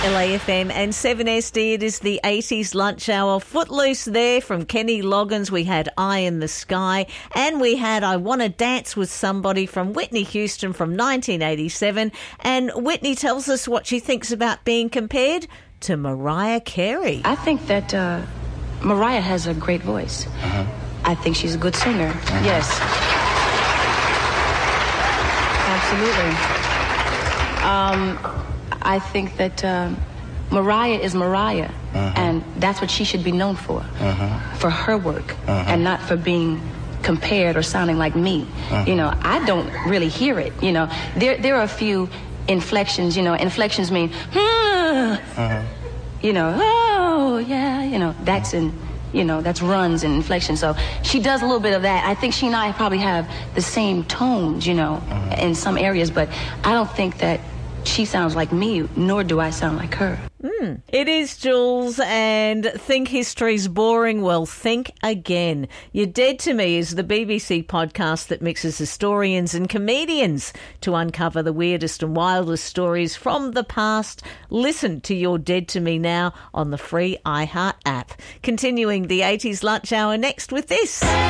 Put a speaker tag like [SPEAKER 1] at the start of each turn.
[SPEAKER 1] LAFM and 7SD. It is the 80s lunch hour. Footloose there from Kenny Loggins. We had Eye in the Sky. And we had I Wanna Dance with Somebody from Whitney Houston from 1987. And Whitney tells us what she thinks about being compared to Mariah Carey.
[SPEAKER 2] I think that Mariah has a great voice. I think she's a good singer. Yes. Absolutely. I think that Mariah is Mariah, and that's what she should be known for her work, and not for being compared or sounding like me. You know, I don't really hear it. You know, there are a few inflections. You know, inflections mean, you know, oh yeah, you know, that's in. You know, that's runs and inflection. So she does a little bit of that. I think she and I probably have the same tones, you know, in some areas, but I don't think that she sounds like me, nor do I sound like her.
[SPEAKER 1] It is Jules, and think history's boring? Well, think again. You're Dead to Me is the BBC podcast that mixes historians and comedians to uncover the weirdest and wildest stories from the past. Listen to You're Dead to Me now on the free iHeart app. Continuing the 80s lunch hour next with this.